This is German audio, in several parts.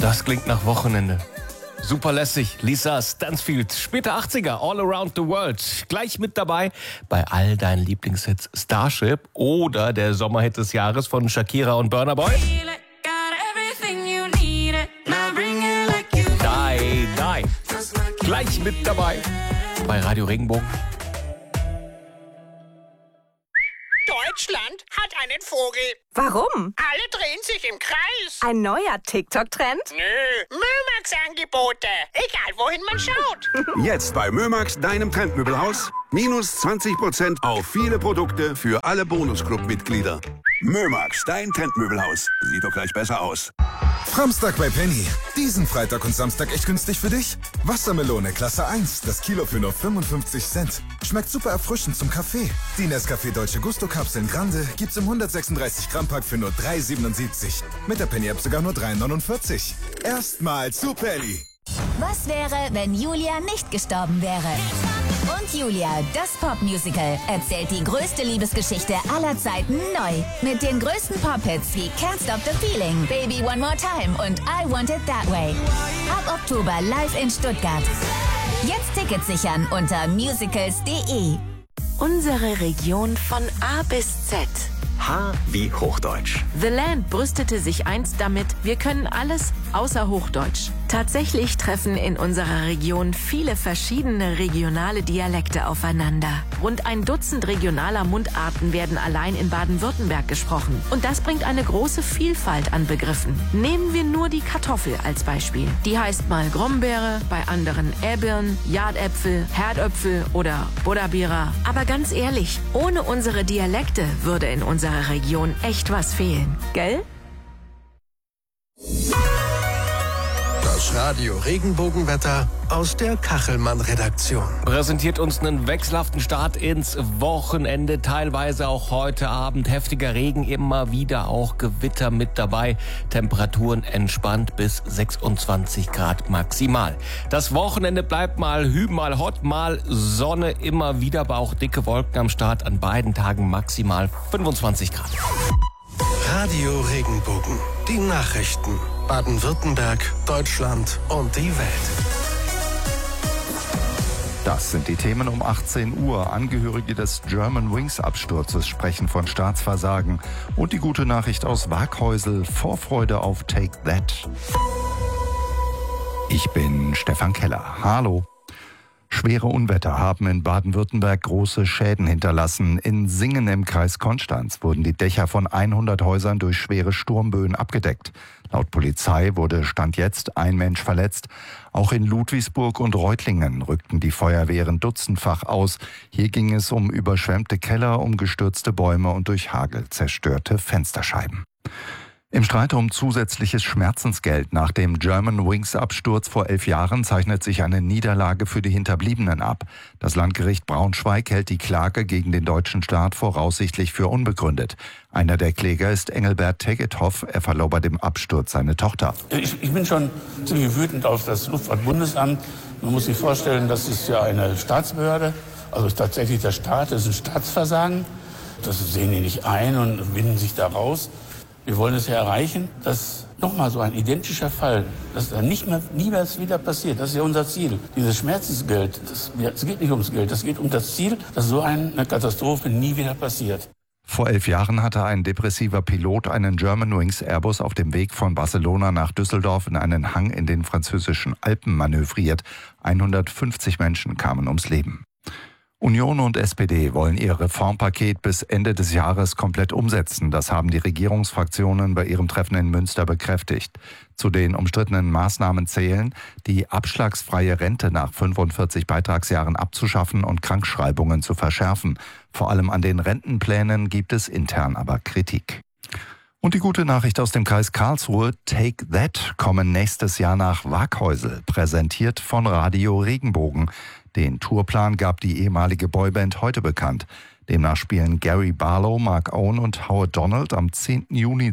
Das klingt nach Wochenende. Super lässig, Lisa Stansfield, späte 80er, All Around the World. Gleich mit dabei bei all deinen Lieblingshits Starship oder der Sommerhit des Jahres von Shakira und Burna Boy. Die. Gleich mit dabei bei Radio Regenbogen. Deutschland hat einen Vogel. Warum? Alle drehen sich im Kreis. Ein neuer TikTok-Trend? Nö, Mömax-Angebote. Egal, wohin man schaut. Jetzt bei Mömax, deinem Trendmöbelhaus. Minus 20% auf viele Produkte für alle Bonusclub-Mitglieder. Mömax, dein Trendmöbelhaus. Sieht doch gleich besser aus. Samstag bei Penny. Diesen Freitag und Samstag echt günstig für dich. Wassermelone Klasse 1, das Kilo für nur 55 Cent. Schmeckt super erfrischend zum Kaffee. Die Nescafé Dolce Gusto Kapseln Grande gibt's im 136 Gramm Pack für nur 3,77. Mit der Penny App sogar nur 3,49. Erstmal zu Penny. Was wäre, wenn Julia nicht gestorben wäre? Und Julia, das Popmusical, erzählt die größte Liebesgeschichte aller Zeiten neu. Mit den größten Pop-Hits wie Can't Stop the Feeling, Baby One More Time und I Want It That Way. Ab Oktober live in Stuttgart. Jetzt Tickets sichern unter musicals.de. Unsere Region von A bis Z. H wie Hochdeutsch. The Land brüstete sich einst damit, wir können alles außer Hochdeutsch. Tatsächlich treffen in unserer Region viele verschiedene regionale Dialekte aufeinander. Rund ein Dutzend regionaler Mundarten werden allein in Baden-Württemberg gesprochen. Und das bringt eine große Vielfalt an Begriffen. Nehmen wir nur die Kartoffel als Beispiel. Die heißt mal Grombeere, bei anderen Äbirn, Jardäpfel, Herdöpfel oder Buddabira. Aber ganz ehrlich, ohne unsere Dialekte würde in unserer Region echt was fehlen, gell? Das Radio Regenbogenwetter aus der Kachelmann-Redaktion. Präsentiert uns einen wechselhaften Start ins Wochenende. Teilweise auch heute Abend heftiger Regen, immer wieder auch Gewitter mit dabei. Temperaturen entspannt bis 26 Grad maximal. Das Wochenende bleibt mal hü, mal hot, mal Sonne. Immer wieder, aber auch dicke Wolken am Start. An beiden Tagen maximal 25 Grad. Radio Regenbogen. Die Nachrichten. Baden-Württemberg, Deutschland und die Welt. Das sind die Themen um 18 Uhr. Angehörige des Germanwings-Absturzes sprechen von Staatsversagen. Und die gute Nachricht aus Waghäusel, Vorfreude auf Take That. Ich bin Stefan Keller. Hallo. Schwere Unwetter haben in Baden-Württemberg große Schäden hinterlassen. In Singen im Kreis Konstanz wurden die Dächer von 100 Häusern durch schwere Sturmböen abgedeckt. Laut Polizei wurde Stand jetzt ein Mensch verletzt. Auch in Ludwigsburg und Reutlingen rückten die Feuerwehren dutzendfach aus. Hier ging es um überschwemmte Keller, um gestürzte Bäume und durch Hagel zerstörte Fensterscheiben. Im Streit um zusätzliches Schmerzensgeld nach dem Germanwings-Absturz vor 11 Jahren zeichnet sich eine Niederlage für die Hinterbliebenen ab. Das Landgericht Braunschweig hält die Klage gegen den deutschen Staat voraussichtlich für unbegründet. Einer der Kläger ist Engelbert Tegethoff. Er verlor bei dem Absturz seine Tochter. Ich bin schon ziemlich wütend auf das Luftfahrtbundesamt. Man muss sich vorstellen, das ist ja eine Staatsbehörde. Also tatsächlich der Staat, das ist ein Staatsversagen. Das sehen die nicht ein und winden sich da raus. Wir wollen es ja erreichen, dass nochmal so ein identischer Fall, dass da niemals wieder passiert. Das ist ja unser Ziel. Dieses Schmerzensgeld, es geht nicht ums Geld, es geht um das Ziel, dass so eine Katastrophe nie wieder passiert. Vor 11 Jahren hatte ein depressiver Pilot einen Germanwings Airbus auf dem Weg von Barcelona nach Düsseldorf in einen Hang in den französischen Alpen manövriert. 150 Menschen kamen ums Leben. Union und SPD wollen ihr Reformpaket bis Ende des Jahres komplett umsetzen. Das haben die Regierungsfraktionen bei ihrem Treffen in Münster bekräftigt. Zu den umstrittenen Maßnahmen zählen, die abschlagsfreie Rente nach 45 Beitragsjahren abzuschaffen und Krankschreibungen zu verschärfen. Vor allem an den Rentenplänen gibt es intern aber Kritik. Und die gute Nachricht aus dem Kreis Karlsruhe, Take That, kommen nächstes Jahr nach Waghäusel, präsentiert von Radio Regenbogen. Den Tourplan gab die ehemalige Boyband heute bekannt. Demnach spielen Gary Barlow, Mark Owen und Howard Donald am 10. Juni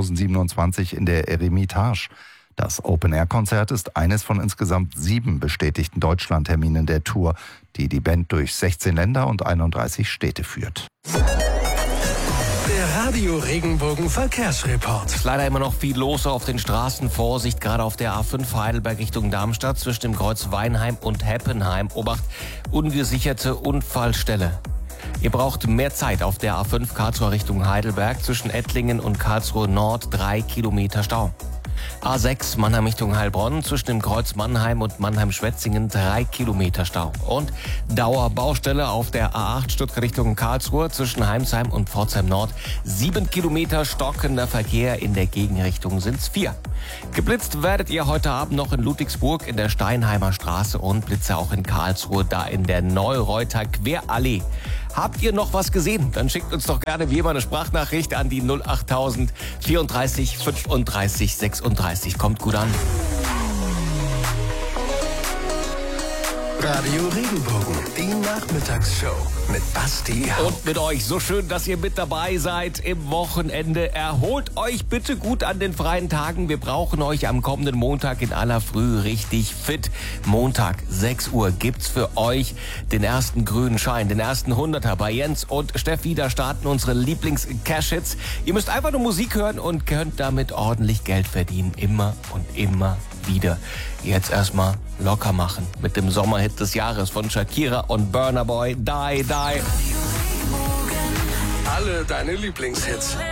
2027 in der Eremitage. Das Open-Air-Konzert ist eines von insgesamt 7 bestätigten Deutschlandterminen der Tour, die die Band durch 16 Länder und 31 Städte führt. Der Radio Regenbogen Verkehrsreport. Es ist leider immer noch viel los auf den Straßen. Vorsicht, gerade auf der A5 Heidelberg Richtung Darmstadt zwischen dem Kreuz Weinheim und Heppenheim. Obacht, ungesicherte Unfallstelle. Ihr braucht mehr Zeit auf der A5 Karlsruhe Richtung Heidelberg zwischen Ettlingen und Karlsruhe Nord, 3 Kilometer Stau. A6 Mannheim Richtung Heilbronn zwischen dem Kreuz Mannheim und Mannheim-Schwetzingen 3 Kilometer Stau. Und Dauerbaustelle auf der A8 Stuttgart Richtung Karlsruhe zwischen Heimsheim und Pforzheim Nord. 7 Kilometer stockender Verkehr, in der Gegenrichtung sind's 4. Geblitzt werdet ihr heute Abend noch in Ludwigsburg in der Steinheimer Straße und Blitze auch in Karlsruhe, da in der Neureuter Querallee. Habt ihr noch was gesehen? Dann schickt uns doch gerne wie immer eine Sprachnachricht an die 08000 34 35 36. Kommt gut an. Radio Regenbogen, die Nachmittagsshow mit Basti Haupt. Und mit euch, so schön, dass ihr mit dabei seid im Wochenende. Erholt euch bitte gut an den freien Tagen. Wir brauchen euch am kommenden Montag in aller Früh richtig fit. Montag, 6 Uhr, gibt's für euch den ersten grünen Schein, den ersten 100er bei Jens und Steffi. Da starten unsere Lieblings-Cash-Hits. Ihr müsst einfach nur Musik hören und könnt damit ordentlich Geld verdienen. Immer und immer wieder. Jetzt erstmal locker machen mit dem Sommerhit des Jahres von Shakira und Burna Boy, Die Die. Alle deine Lieblingshits.